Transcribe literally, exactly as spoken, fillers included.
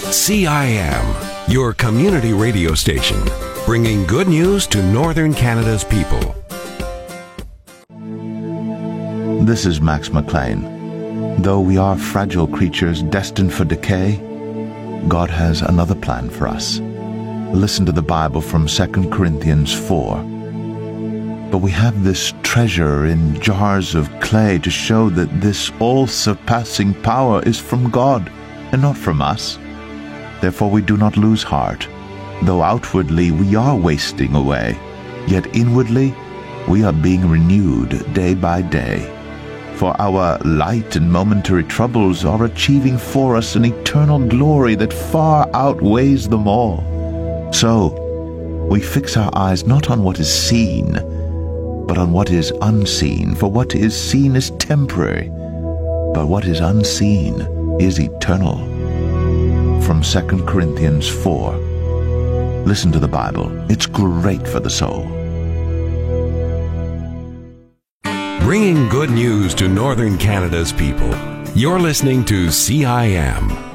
C I M, your community radio station, bringing good news to Northern Canada's people. This is Max McLean. Though we are fragile creatures destined for decay, God has another plan for us. Listen to the Bible from Second Corinthians four. But we have this treasure in jars of clay to show that this all-surpassing power is from God and not from us. Therefore we do not lose heart. Though outwardly we are wasting away, yet inwardly we are being renewed day by day. For our light and momentary troubles are achieving for us an eternal glory that far outweighs them all. So we fix our eyes not on what is seen, but on what is unseen. For what is seen is temporary, but what is unseen is eternal. From Second Corinthians four. Listen to the Bible. It's great for the soul. Bringing good news to Northern Canada's people. You're listening to C I M.